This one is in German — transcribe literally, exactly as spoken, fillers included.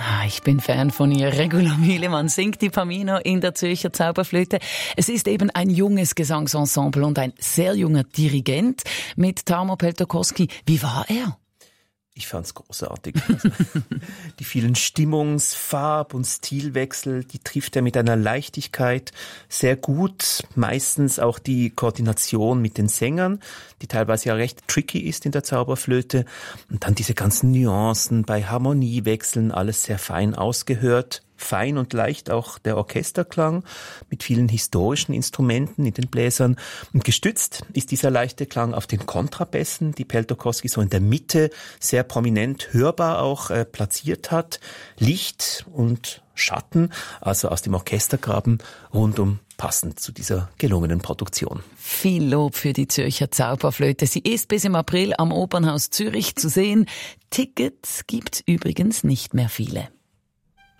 Ah, ich bin Fan von ihr. Regula Mühlemann singt die Pamino in der Zürcher Zauberflöte. Es ist eben ein junges Gesangsensemble und ein sehr junger Dirigent mit Tarmo Peltokoski. Wie war er? Ich fand's großartig. Also, die vielen Stimmungs-, Farb- und Stilwechsel, die trifft er mit einer Leichtigkeit sehr gut. Meistens auch die Koordination mit den Sängern, die teilweise ja recht tricky ist in der Zauberflöte. Und dann diese ganzen Nuancen bei Harmoniewechseln, alles sehr fein ausgehört. Fein und leicht auch der Orchesterklang mit vielen historischen Instrumenten in den Bläsern. Und gestützt ist dieser leichte Klang auf den Kontrabässen, die Peltokoski so in der Mitte sehr prominent hörbar auch äh, platziert hat. Licht und Schatten, also aus dem Orchestergraben rundum passend zu dieser gelungenen Produktion. Viel Lob für die Zürcher Zauberflöte. Sie ist bis im April am Opernhaus Zürich zu sehen. Tickets gibt's übrigens nicht mehr viele.